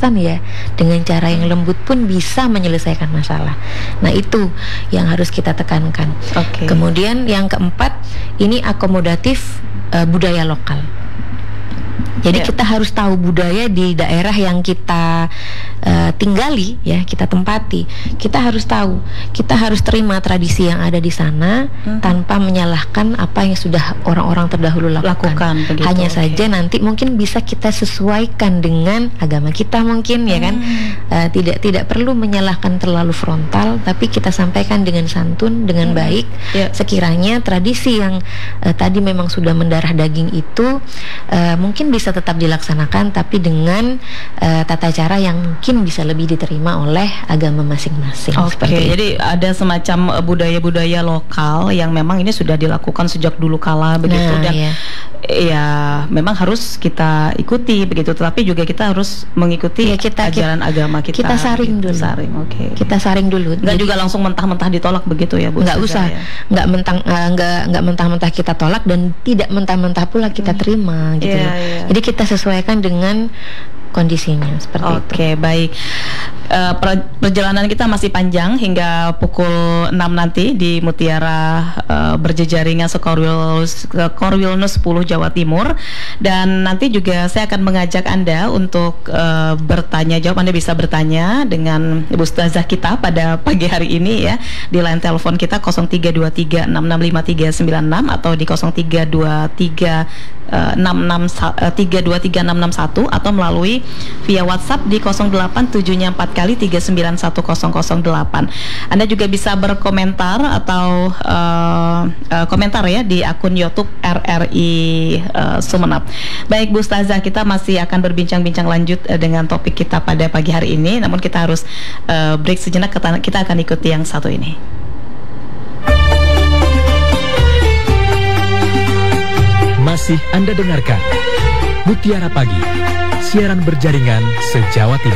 keikhlasan ya, dengan cara yang lembut pun bisa menyelesaikan masalah. Nah itu yang harus kita tekankan. Kemudian yang keempat, ini akomodatif budaya lokal. Jadi kita harus tahu budaya di daerah yang kita tinggali, ya, kita tempati. Kita harus tahu, kita harus terima tradisi yang ada di sana tanpa menyalahkan apa yang sudah orang-orang terdahulu lakukan. Hanya saja nanti mungkin bisa kita sesuaikan dengan agama kita mungkin, ya kan. Tidak perlu menyalahkan terlalu frontal, tapi kita sampaikan dengan santun, dengan baik. Sekiranya tradisi yang tadi memang sudah mendarah daging itu mungkin bisa tetap dilaksanakan, tapi dengan tata cara yang mungkin bisa lebih diterima oleh agama masing-masing. Jadi ada semacam budaya-budaya lokal yang memang ini sudah dilakukan sejak dulu kala begitu, dan ya memang harus kita ikuti begitu. Tetapi juga kita harus mengikuti ajaran agama kita. Kita saring dulu. Kita saring dulu. Nggak juga langsung mentah-mentah ditolak begitu ya, Bu? Nggak usah. Nggak mentah-mentah kita tolak dan tidak mentah-mentah pula kita terima gitu. Jadi kita sesuaikan dengan kondisinya seperti itu. Baik. Perjalanan kita masih panjang hingga pukul 6 nanti di Mutiara berjejaringan Korwil 10 Jawa Timur, dan nanti juga saya akan mengajak Anda untuk bertanya jawab. Anda bisa bertanya dengan Ibu Ustazah kita pada pagi hari ini ya, di line telepon kita 0323665396 atau di 03236631 atau melalui via WhatsApp di 087-nya 4 kali 3910008. Anda juga bisa berkomentar atau komentar ya di akun YouTube RRI Sumeneb. Baik Bu Ustazah, kita masih akan berbincang-bincang lanjut dengan topik kita pada pagi hari ini, namun kita harus break sejenak. Kita akan ikuti yang satu ini. Masih Anda dengarkan Mutiara Pagi, siaran berjaringan se-Jawa Timur.